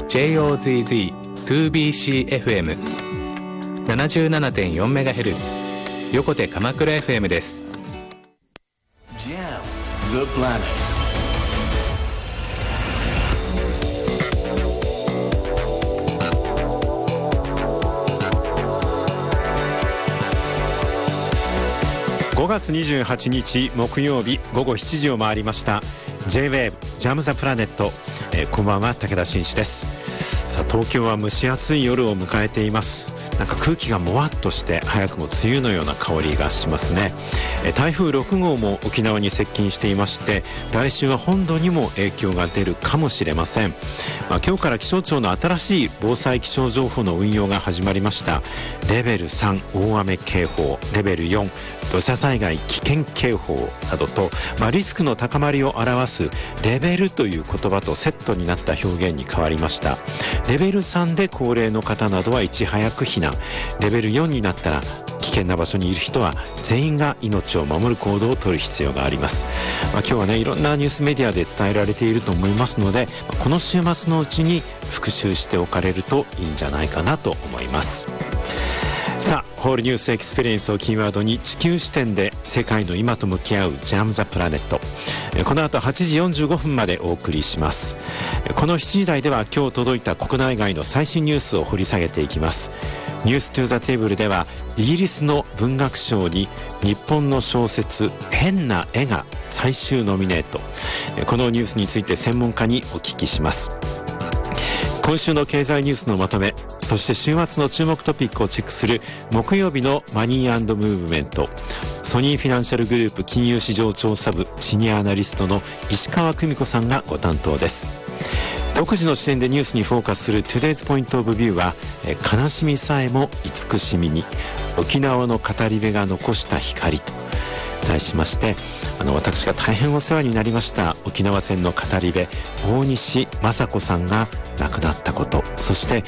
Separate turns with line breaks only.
JOZZ2BCFM77.4MHz 横手鎌倉 FM です。
Jam the Planet。
5月28日木曜日午後7時を回りました。 J-WAVE ジャムザプラネット、こんばんは、武田真一です。さあ、東京は蒸し暑い夜を迎えています。なんか空気がもわっとして早くも梅雨のような香りがしますね。台風6号も沖縄に接近していまして、来週は本土にも影響が出るかもしれません。今日から気象庁の新しい防災気象情報の運用が始まりました。レベル3大雨警報、レベル4土砂災害危険警報などと、リスクの高まりを表すレベルという言葉とセットになった表現に変わりました。レベル3で高齢の方などはいち早く避難、レベル4になったら危険な場所にいる人は全員が命を守る行動を取る必要があります。今日はね、いろんなニュースメディアで伝えられていると思いますので、この週末のうちに復習しておかれるといいんじゃないかなと思います。さあ、ホールニュースエクスペリエンスをキーワードに地球視点で世界の今と向き合うジャムザプラネット。この後8時45分までお送りします。この7時台では今日届いた国内外の最新ニュースを掘り下げていきます。ニューストゥーザテーブルでは、イギリスの文学賞に日本の小説変な絵が最終ノミネート。このニュースについて専門家にお聞きします。今週の経済ニュースのまとめ、そして週末の注目トピックをチェックする木曜日のマニー&ムーブメント。ソニーフィナンシャルグループ金融市場調査部シニアアナリストの石川久美子さんがご担当です。独自の視点でニュースにフォーカスする Today's Point of View は、悲しみさえも慈しみに、沖縄の語り部が残した光と題しまして、私が大変お世話になりました沖縄戦の語り部大西雅子さんが亡くなったこと、そして